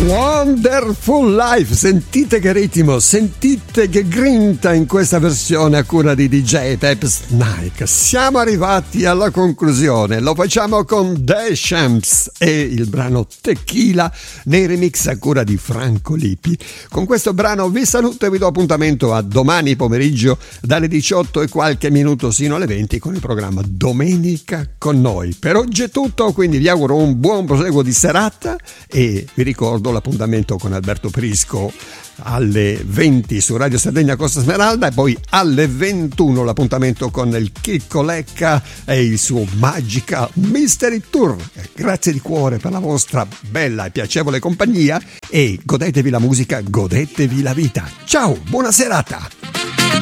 Wonderful Life, sentite che ritmo, sentite che grinta in questa versione a cura di DJ Pep Snake. Siamo arrivati alla conclusione, lo facciamo con The Champs e il brano Tequila nei remix a cura di Franco Lippi. Con questo brano vi saluto e vi do appuntamento a domani pomeriggio dalle 18 e qualche minuto sino alle 20 con il programma Domenica con noi. Per oggi è tutto, quindi vi auguro un buon proseguo di serata e vi ricordo l'appuntamento con Alberto Prisco alle 20 su Radio Sardegna Costa Smeralda e poi alle 21 l'appuntamento con il Chicco Lecca e il suo Magical Mystery Tour. Grazie di cuore per la vostra bella e piacevole compagnia e godetevi la musica, godetevi la vita. Ciao, buona serata!